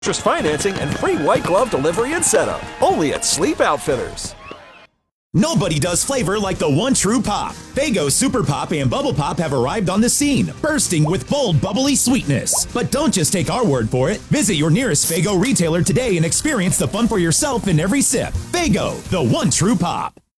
interest financing, and free white glove delivery and setup. Only at Sleep Outfitters. Nobody does flavor like the one true pop. Faygo Super Pop and Bubble Pop have arrived on the scene, bursting with bold, bubbly sweetness. But don't just take our word for it. Visit your nearest Faygo retailer today and experience the fun for yourself in every sip. Faygo, the one true pop.